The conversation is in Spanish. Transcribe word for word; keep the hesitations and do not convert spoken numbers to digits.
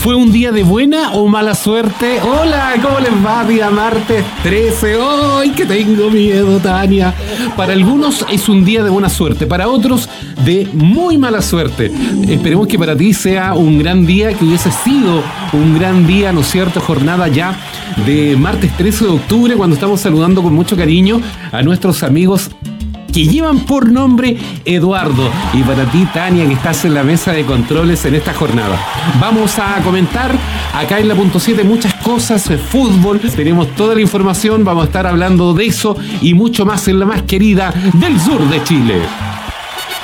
¿Fue un día de buena o mala suerte? Hola, ¿cómo les va? Día martes trece. ¡Ay, que tengo miedo, Tania! Para algunos es un día de buena suerte, para otros de muy mala suerte. Esperemos que para ti sea un gran día, que hubiese sido un gran día, ¿no es cierto? Jornada ya de martes trece de octubre, cuando estamos saludando con mucho cariño a nuestros amigos que llevan por nombre Eduardo. Y para ti, Tania, que estás en la mesa de controles en esta jornada. Vamos a comentar acá en la punto siete muchas cosas, fútbol, tenemos toda la información, vamos a estar hablando de eso y mucho más en la más querida del sur de Chile.